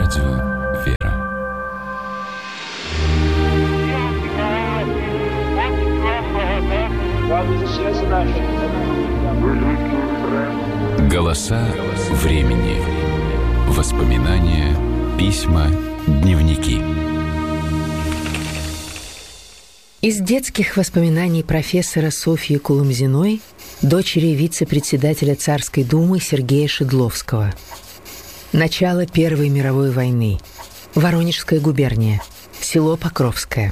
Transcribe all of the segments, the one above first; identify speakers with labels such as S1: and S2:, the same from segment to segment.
S1: Радио «Вера». Голоса времени. Воспоминания, письма, дневники.
S2: Из детских воспоминаний профессора Софьи Куломзиной, дочери вице-председателя Царской Думы Сергея Шедловского. Начало Первой мировой войны. Воронежская губерния. Село Покровское.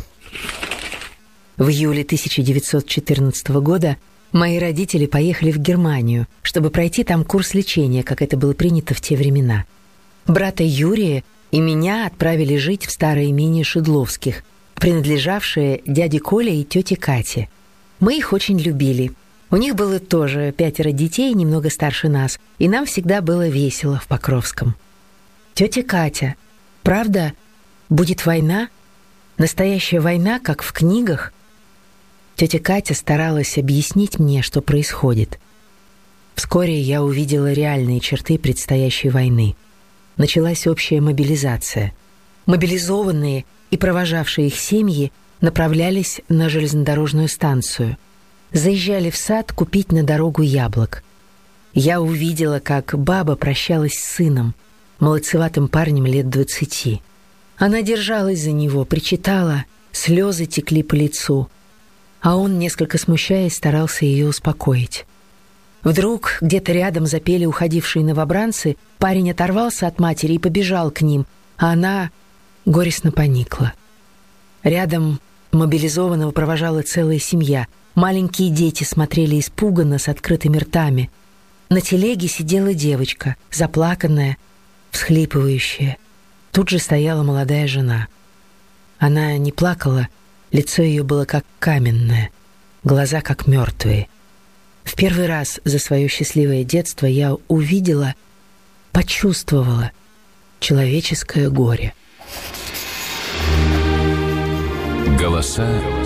S2: В июле 1914 года мои родители поехали в Германию, чтобы пройти там курс лечения, как это было принято в те времена. Брата Юрия и меня отправили жить в старое имение Шедловских, принадлежавшее дяде Коле и тете Кате. Мы их очень любили. У них было тоже 5 детей, немного старше нас, и нам всегда было весело в Покровском. Тетя Катя, правда, будет война? Настоящая война, как в книгах? Тетя Катя старалась объяснить мне, что происходит. Вскоре я увидела реальные черты предстоящей войны. Началась общая мобилизация. Мобилизованные и провожавшие их семьи направлялись на железнодорожную станцию. Заезжали в сад купить на дорогу яблок. Я увидела, как баба прощалась с сыном, молодцеватым парнем лет 20. Она держалась за него, причитала, слезы текли по лицу, а он, несколько смущаясь, старался ее успокоить. Вдруг где-то рядом запели уходившие новобранцы, парень оторвался от матери и побежал к ним, а она горестно поникла. Рядом мобилизованного провожала целая семья. Маленькие дети смотрели испуганно с открытыми ртами. На телеге сидела девочка, заплаканная, всхлипывающая. Тут же стояла молодая жена. Она не плакала, лицо ее было как каменное, глаза как мертвые. В первый раз за свое счастливое детство я увидела, почувствовала человеческое горе.
S1: Голоса